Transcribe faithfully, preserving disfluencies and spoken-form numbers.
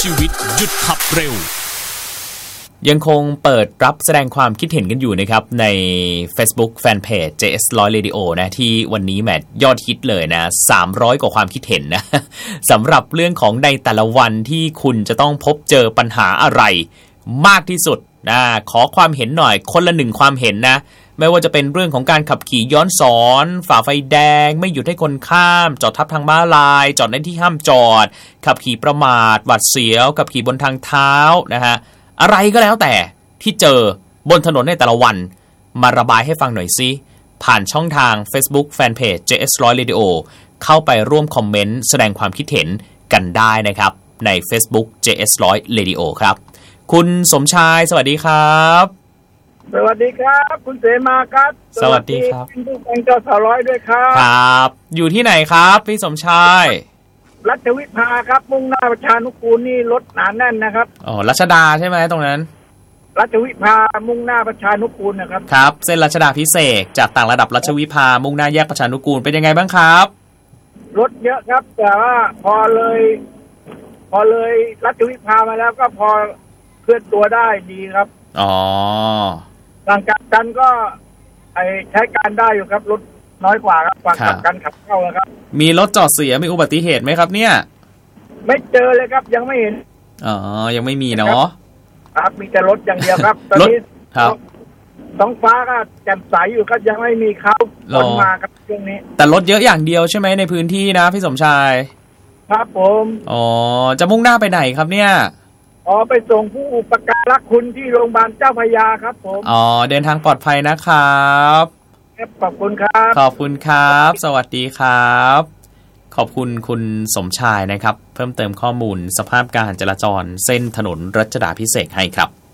ชีวิตหยุดขับเร็วยังคงเปิดรับแสดงความคิดเห็นกันอยู่นะครับใน Facebook Fanpage เจ เอส หนึ่งร้อย Radio นะที่วันนี้แหมยอดฮิตเลยนะสามร้อยกว่าความคิดเห็นนะสำหรับเรื่องของในแต่ละวันที่คุณจะต้องพบเจอปัญหาอะไรมากที่สุดนะขอความเห็นหน่อยคนละหนึ่งความเห็นนะไม่ว่าจะเป็นเรื่องของการขับขี่ย้อนสอนฝ่าไฟแดงไม่หยุดให้คนข้ามจอดทับทางม้าลายจอดในที่ห้ามจอดขับขี่ประมาทหวาดเสียวขับขี่บนทางเท้านะฮะอะไรก็แล้วแต่ที่เจอบนถนนในแต่ละวันมาระบายให้ฟังหน่อยซิผ่านช่องทาง Facebook Fanpage เจ เอส หนึ่งร้อย Radio เข้าไปร่วมคอมเมนต์แสดงความคิดเห็นกันได้นะครับใน Facebook เจ เอส หนึ่งร้อย Radio ครับคุณสมชายสวัสดีครับสวัสดีครับคุณเสมาครับสวัสดีครับคุณผู้ฟังเจ้าสาวร้อยด้วยครับครับอยู่ที่ไหนครับพี่สมชายรัชวิภาครับมุ่งหน้าประชานุกูลนี่รถหนาแน่นนะครับอ๋อรัชดาใช่ไหมตรงนั้นรัชวิภามุ่งหน้าประชานุกูลนะครับครับเส้นรัชดาภิเษกจากต่างระดับรัชวิภามุ่งหน้าแยกประชานุกูลเป็นยังไงบ้างครับรถเยอะครับแต่ว่าพอเลยพอเลยรัชวิภามาแล้วก็พอเคลื่อนตัวได้ดีครับอ๋อหลังจากกันก็ไอใช้การได้อยู่ครับรถน้อยกว่าครับกว่ากับการขับเข้าครับมีรถจอดเสียมีอุบัติเหตุไหมครับเนี่ยไม่เจอเลยครับยังไม่เห็นอ๋อยังไม่มีเนาะครับมีแต่รถอย่างเดียวครับตอนนี้ท้องฟ้าก็แจ่มใสอยู่ก็ยังไม่มีเขาฝนมาครับช่วงนี้แต่รถเยอะอย่างเดียวใช่ไหมในพื้นที่นะพี่สมชายครับผมอ๋อจะมุ่งหน้าไปไหนครับเนี่ยอ๋อไปส่งผู้อุปการะคุณที่โรงพยาบาลเจ้าพระยาครับผมอ๋อเดินทางปลอดภัยนะครับขอบคุณครับขอบคุณครับสวัสดีครับขอบคุณคุณสมชายนะครับเพิ่มเติมข้อมูลสภาพการจราจรเส้นถนนรัชดาภิเษกให้ครับ